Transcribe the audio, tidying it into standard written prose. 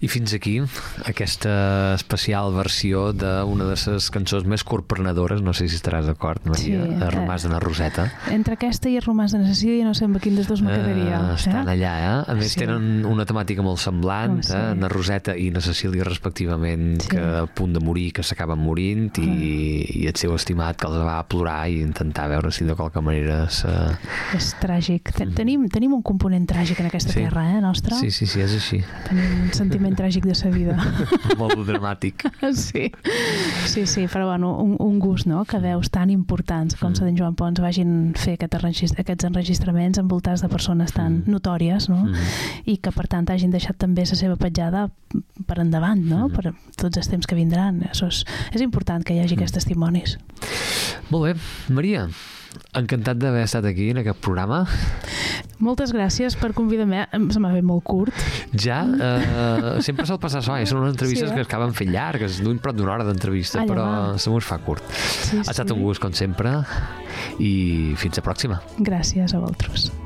I fins aquí aquesta especial versió d'una de les cançons més corprenedores, no sé si estaràs d'acord, Maria, de Romàs de na Roseta. Entre aquesta i el Romàs de na Cecília no sé amb quin dels dos me quedaria. Estan allà, A més tenen una temàtica molt semblant, na Roseta i na Cecília respectivament, que a punt de morir, que s'acaben morint, i el seu estimat que els va a plorar i intentar veure si de qualque manera és tràgic. Tenim un component tràgic en aquesta terra, nostra. Sí, és així. Tenim un sentiment tràgic de sa vida. Molt dramàtic. Sí, però bueno, un gust, no?, que veus tan importants com la d'en Joan Pons vagin fer aquests enregistraments envoltats de persones tan notòries, no? I que per tant hagin deixat també la seva petjada per endavant, no?, per tots els temps que vindran. Això és important que hi hagi aquests testimonis. Molt bé, Maria, encantat d'haver estat aquí en aquest programa. Moltes gràcies per convidar-me. Se m'ha fet molt curt. Ja? Sempre sol passar això, són unes entrevistes que acaben fent llargues, duim prop d'una hora d'entrevista, però se m'ho fa curt. Ha estat un gust, com sempre, i fins la pròxima. Gràcies a vosaltres.